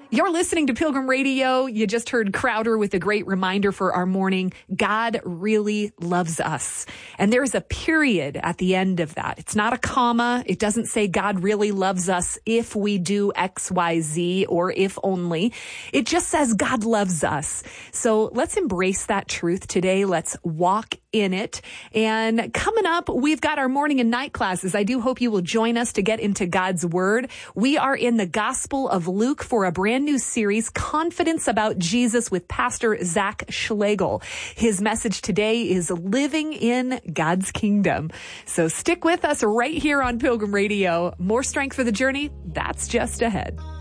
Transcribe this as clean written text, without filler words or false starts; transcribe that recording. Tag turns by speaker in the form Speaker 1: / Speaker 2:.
Speaker 1: You're listening to Pilgrim Radio. You just heard Crowder with a great reminder for our morning. God really loves us. And there's a period at the end of that. It's not a comma. It doesn't say God really loves us if we do X, Y, Z, or if only. It just says God loves us. So let's embrace that truth today. Let's walk in it. And coming up, we've got our morning and night classes. I do hope you will join us to get into God's Word. We are in the Gospel of Luke for a brand new series, Confidence About Jesus, with Pastor Zach Schlegel. His message today is living in God's kingdom. So stick with us right here on Pilgrim Radio. More strength for the journey. That's just ahead.